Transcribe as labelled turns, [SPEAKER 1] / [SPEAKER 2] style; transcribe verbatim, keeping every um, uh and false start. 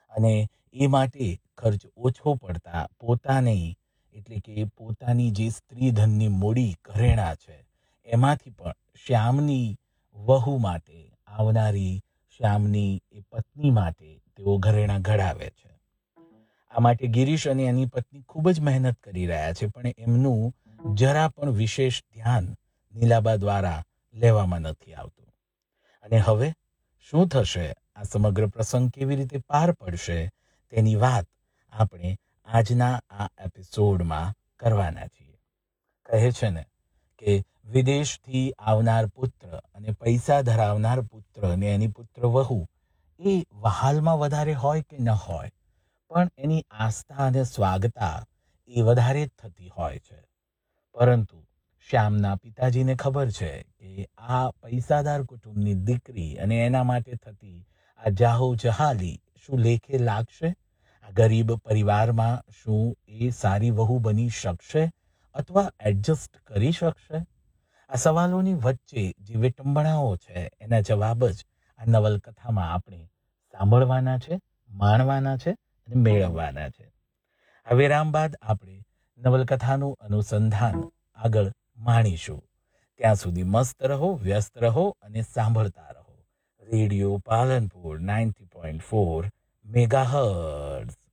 [SPEAKER 1] અને એ માટે ખર્ચ ઓછો પડતા પોતાને એટલે કે પોતાની જે સ્ત્રી ધનની મૂડી ઘરેણા છે એમાંથી પણ શ્યામની વહુ માટે આવનારી શ્યામની એ પત્ની માટે તેઓ ઘરેણા ઘડાવે છે. આ માટે ગિરીશ અને એની પત્ની ખૂબ જ મહેનત કરી રહ્યા છે, પણ એમનું જરા પણ વિશેષ ધ્યાન નીલાબા દ્વારા લેવામાં નથી આવતું. અને હવે શું થશે, આ સમગ્ર પ્રસંગ કેવી રીતે પાર પડશે, તેની વાત આપણે આજના આ એપિસોડમાં કરવાના છીએ. કહે છે ને કે વિદેશથી આવનાર પુત્ર અને પૈસા ધરાવનાર પુત્ર અને એની પુત્ર વહુ એ વહાલમાં વધારે હોય કે ન હોય, પણ એની આસ્થા અને સ્વાગતા એ વધારે જ થતી હોય છે. પરંતુ શ્યામના પિતાજીને ખબર છે કે આ પૈસાદાર કુટુંબની દીકરી અને એના માટે થતી આ જાહો જહાલી શું લેખે લાગશે? આ ગરીબ પરિવારમાં શું એ સારી વહુ બની શકશે અથવા એડજસ્ટ કરી શકશે? આ સવાલોની વચ્ચે જે વિટંબણાઓ છે એના જવાબ જ આ નવલકથામાં આપણે સાંભળવાના છે, માણવાના છે અને મેળવવાના છે. આ વિરામ બાદ આપણે નવલકથાનું અનુસંધાન આગળ માણીશું. ત્યાં સુધી મસ્ત રહો, વ્યસ્ત રહો અને સાંભળતા રહો radio Palanpur ninety point four megahertz.